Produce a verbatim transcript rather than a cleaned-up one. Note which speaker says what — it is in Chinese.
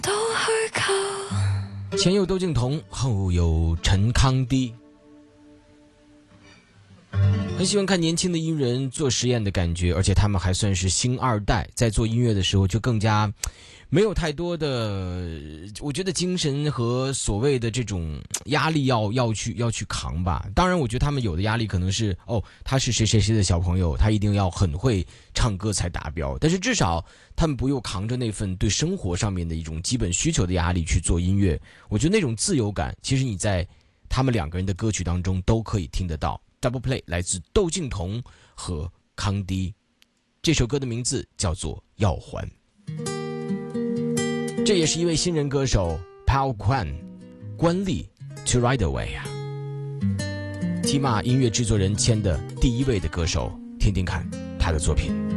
Speaker 1: 前有窦靖童，后有陈康低。很喜欢看年轻的音人做实验的感觉，而且他们还算是星二代，在做音乐的时候就更加没有太多的，我觉得精神和所谓的这种压力要要去要去扛吧。当然我觉得他们有的压力可能是哦，他是谁谁谁的小朋友，他一定要很会唱歌才达标，但是至少他们不用扛着那份对生活上面的一种基本需求的压力去做音乐。我觉得那种自由感其实你在他们两个人的歌曲当中都可以听得到。 Double Play 来自窦靖童和康低，这首歌的名字叫做《要还》。这也是一位新人歌手 Pao Kwan 关丽 To Ride Away 啊 T M A 音乐制作人签的第一位的歌手，听听看他的作品。